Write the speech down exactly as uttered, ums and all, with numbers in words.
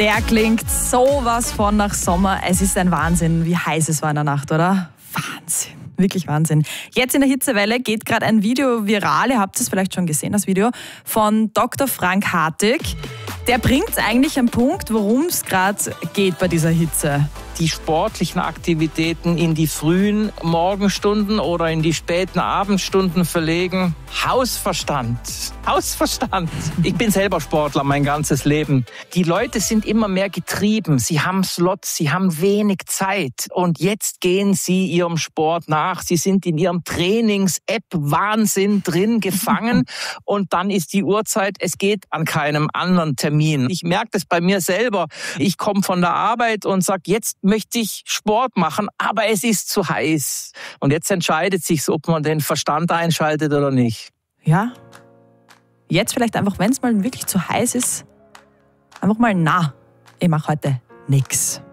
Der klingt sowas von nach Sommer. Es ist ein Wahnsinn, wie heiß es war in der Nacht, oder? Wahnsinn. Wirklich Wahnsinn. Jetzt in der Hitzewelle geht gerade ein Video viral, ihr habt es vielleicht schon gesehen, das Video, von Doktor Frank Hartig. Der bringt es eigentlich am Punkt, worum es gerade geht bei dieser Hitze. Die sportlichen Aktivitäten in die frühen Morgenstunden oder in die späten Abendstunden verlegen. Hausverstand. Hausverstand. Ich bin selber Sportler mein ganzes Leben. Die Leute sind immer mehr getrieben. Sie haben Slots, sie haben wenig Zeit. Und jetzt gehen sie ihrem Sport nach. Sie sind in ihrem Trainings-App-Wahnsinn drin gefangen. Und dann ist die Uhrzeit, es geht an keinem anderen Termin. Ich merke das bei mir selber. Ich komme von der Arbeit und sage, jetzt möchte ich Sport machen, aber es ist zu heiß. Und jetzt entscheidet sich, ob man den Verstand einschaltet oder nicht. Ja, jetzt vielleicht einfach, wenn es mal wirklich zu heiß ist, einfach mal na, ich mache heute nix.